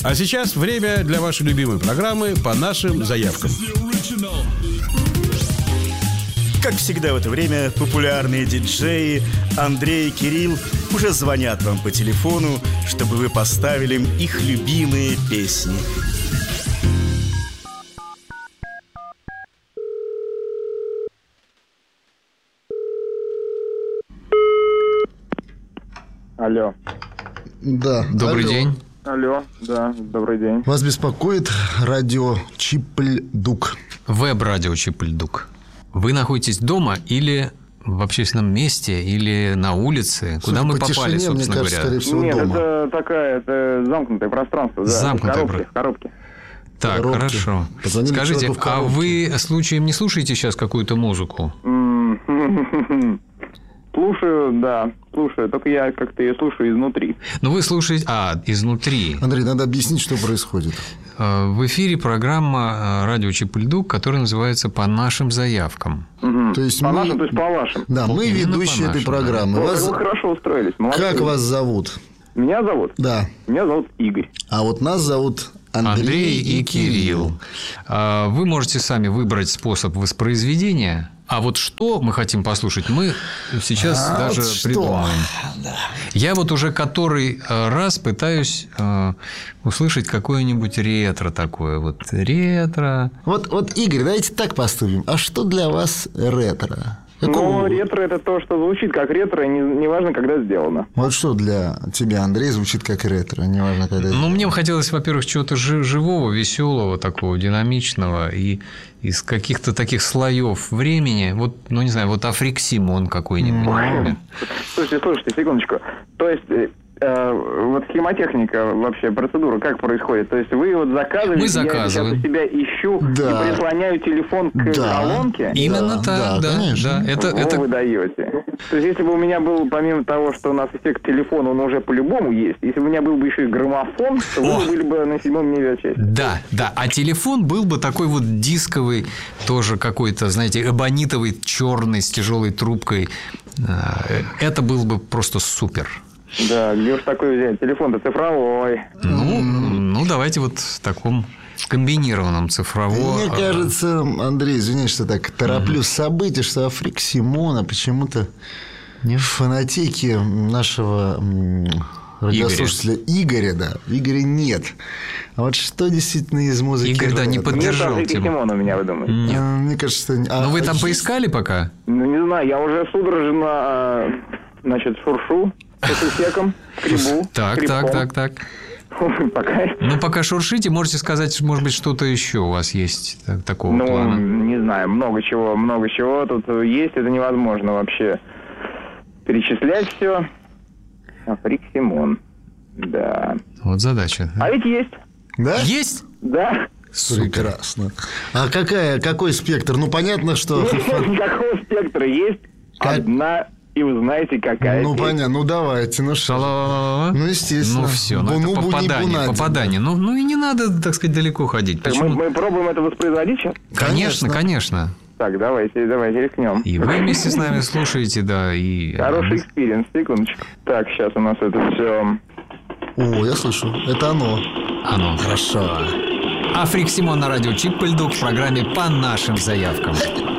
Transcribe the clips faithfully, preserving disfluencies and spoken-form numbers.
А сейчас время для вашей любимой программы «По нашим заявкам». Как всегда в это время популярные диджеи Андрей и Кирилл уже звонят вам по телефону, чтобы вы поставили им их любимые песни. Алло. Да. Добрый алло. день. Алло, да, добрый день. Вас беспокоит радио Чипльдук. Веб-радио Чипльдук. Вы находитесь дома или в общественном месте, или на улице? Куда Судя мы по попали, тишине, собственно мне кажется, говоря? скорее всего, Нет, дома. это такая, это замкнутое пространство. Да, Замкнутое в коробке, про- в коробке. Так, Коробки. хорошо. Позвонили Скажите, человеку в а коробке. вы случаем не слушаете сейчас какую-то музыку? М, Слушаю, да, слушаю. Только я как-то ее слушаю изнутри. Ну, вы слушаете... А, изнутри. Андрей, надо объяснить, что происходит. Э, В эфире программа э, «Радио Чипльдук», которая называется «По нашим заявкам». Мгм. То есть по мы- нашим, то есть по вашим. Да, мы Именно ведущие по этой нашим, программы. О, как Вас- вы хорошо устроились. Молодцы. Как вас зовут? Меня зовут? Да. Меня зовут Игорь. А вот нас зовут Андрей, Андрей и Кирилл. А, Вы можете сами выбрать способ воспроизведения. А вот что мы хотим послушать, мы сейчас А даже вот что? придумаем. Я вот уже который э, раз пытаюсь э, услышать какое-нибудь ретро такое. Вот ретро. Вот, вот, Игорь, давайте так поступим. А что для вас ретро? Какого- Ну, ретро – это то, что звучит как ретро, и не- неважно, когда сделано. Вот что для тебя, Андрей, звучит как ретро? Неважно, когда... Ну, мне бы хотелось, во-первых, чего-то жи- живого, веселого, такого динамичного и из каких-то таких слоев времени. Вот, ну, не знаю, вот Африк Симон какой-нибудь. например. Слушайте, слушайте, секундочку. То есть, э, э, вот схемотехника вообще, процедура как происходит? То есть, вы вот заказываете, Мы я заказываем. сейчас у себя ищу Да. и прислоняю телефон к Да. колонке? Именно Да, так, да, да, конечно. да. Это, Во это... вы даете. То есть, если бы у меня был, помимо того, что у нас эффект телефона, он уже по-любому есть, если бы у меня был бы еще и граммофон, то О! вы были бы на седьмом небе части. Да, да. А телефон был бы такой вот дисковый, тоже какой-то, знаете, эбонитовый, черный, с тяжелой трубкой. Э, Это был бы просто супер. Да, где уж такой взять? Телефон-то цифровой. Ну, ну, давайте вот в таком комбинированном цифровом. Мне кажется, Андрей, извини, что так тороплю события, что Африк Симона почему-то в фанатеке нашего м, радиослушателя Игоря, да, Игоря нет. А вот что действительно из музыки Игорь, да, не ретро? под- Нет Держал Африки тему. Симона у меня, вы думаете? Нет. А, Мне кажется, что... а- Ну, вы там а поискали пока? Ну, не знаю, я уже судорожно, а, значит, шуршу с усеком, скребу. Так, скребком. так, так, так. Пока. Ну, пока шуршите, можете сказать, может быть, что-то еще у вас есть так- такого Ну, плана. не знаю, много чего, много чего тут есть, это невозможно вообще перечислять все. Африк Симон, да. Вот задача. А ведь есть, Да? Есть? да. Прекрасно. А какая, какой спектр? Ну, понятно, что... Никакого спектра есть Как? одна, и вы знаете, какая. Ну, песня. понятно. Ну, давайте. Ну, что? Шала-ла-ла-ла. Ну, естественно. Ну, все, ну, Буну, это буни, попадание, бунади. попадание. Ну, ну, и не надо, так сказать, далеко ходить. Так мы, Почему? мы пробуем это воспроизводить сейчас? Конечно, конечно. Так, давайте, давайте рискнем. И вы вместе с нами слушаете, да, и... Хороший экспириенс, секундочку. Так, сейчас у нас это все. О, я слышу. Это оно. Оно. Хорошо. Африк Симон на радио Чипльдук в программе «По нашим заявкам».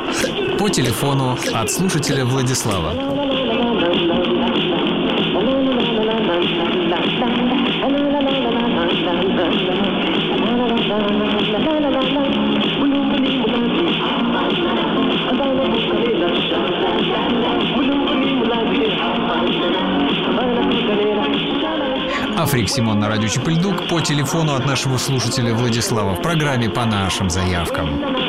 По телефону от слушателя Владислава. Африк Симон на радио Чипльдук по телефону от нашего слушателя Владислава в программе «По нашим заявкам».